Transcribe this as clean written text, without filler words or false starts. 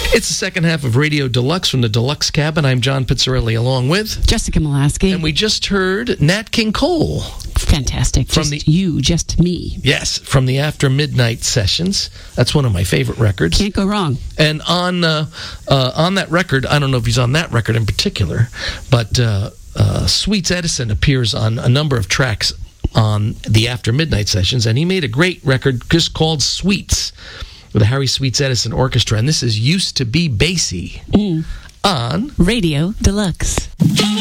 It's the second half of Radio Deluxe from the Deluxe Cabin. I'm John Pizzarelli along with Jessica Molaski. And we just heard Nat King Cole. Fantastic. Just me. Yes, from the After Midnight Sessions. That's one of my favorite records. Can't go wrong. And on that record, I don't know if he's on that record in particular, but Sweets Edison appears on a number of tracks on the After Midnight Sessions, and he made a great record just called Sweets with the Harry Sweets Edison Orchestra, and this is Used to Be Bassy on Radio Deluxe.